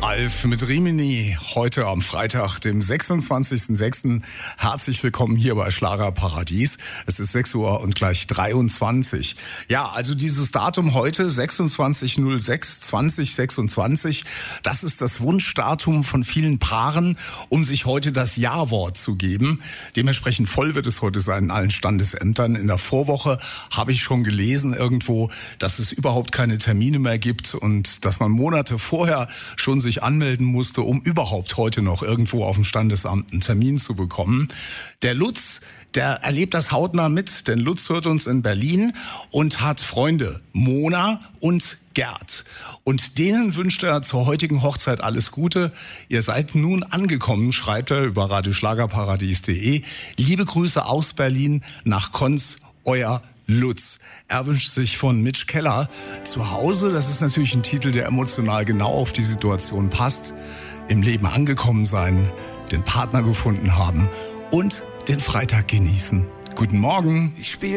Alf mit Rimini, heute am Freitag, dem 26.06. Herzlich willkommen hier bei Schlagerparadies. Es ist 6 Uhr und gleich 23. Ja, also dieses Datum heute, 26.06.2026, das ist das Wunschdatum von vielen Paaren, um sich heute das Ja-Wort zu geben. Dementsprechend voll wird es heute sein in allen Standesämtern. In der Vorwoche habe ich schon gelesen irgendwo, dass es überhaupt keine Termine mehr gibt und dass man Monate vorher schon sich anmelden musste, um überhaupt heute noch irgendwo auf dem Standesamt einen Termin zu bekommen. Der Lutz, der erlebt das hautnah mit, denn Lutz hört uns in Berlin und hat Freunde, Mona und Gerd. Und denen wünscht er zur heutigen Hochzeit alles Gute. Ihr seid nun angekommen, schreibt er über radioschlagerparadies.de. Liebe Grüße aus Berlin nach Konz, euer Lutz. Er wünscht sich von Mitch Keller zu Hause. Das ist natürlich ein Titel, der emotional genau auf die Situation passt. Im Leben angekommen sein, den Partner gefunden haben und den Freitag genießen. Guten Morgen. Ich spiele